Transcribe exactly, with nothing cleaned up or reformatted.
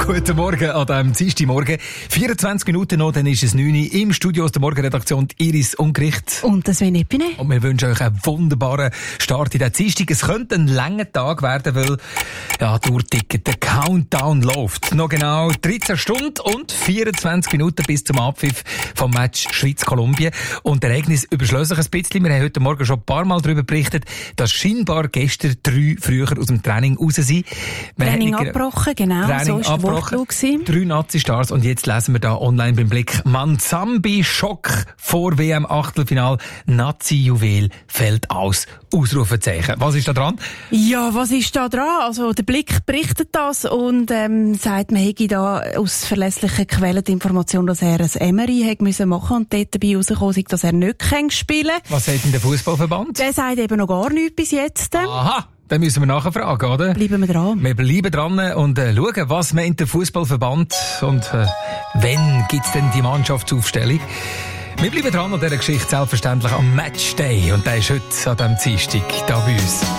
Guten Morgen an diesem Dienstagmorgen. vierundzwanzig Minuten noch, dann ist es neun Uhr im Studio aus der Morgenredaktion Iris Ungericht. Und das Sven Epine. Und wir wünschen euch einen wunderbaren Start in den Dienstag. Es könnte ein langer Tag werden, weil ja, die Uhr tickt, der Countdown läuft. Noch genau dreizehn Stunden und vierundzwanzig Minuten bis zum Abpfiff vom Match Schweiz-Kolumbien. Und das Ereignis überschließt sich ein bisschen. Wir haben heute Morgen schon ein paar Mal darüber berichtet, dass scheinbar gestern drei früher aus dem Training raus sind. Training abgebrochen, genau. Training so abgebrochen. Drei Nazi-Stars. Und jetzt lesen wir da online beim Blick. Manzambi-Schock vor W M-Achtelfinal. Nazi-Juwel fällt aus. Ausrufezeichen. Was ist da dran? Ja, was ist da dran? Also, der Blick berichtet das und ähm, sagt, man hätte da aus verlässlichen Quellen die Information, dass er ein Emery hätte müssen machen und dort dabei rausgekommen ist, dass er nicht spielen kann. Was sagt denn der Fußballverband? Der sagt eben noch gar nichts bis jetzt. Aha! Dann müssen wir nachher fragen, oder? Bleiben wir dran. Wir bleiben dran und äh, schauen, was meint der Fußballverband und äh, wann gibt's denn die Mannschaftsaufstellung? Wir bleiben dran an dieser Geschichte selbstverständlich am Matchday und der ist heute an diesem Dienstag da bei uns.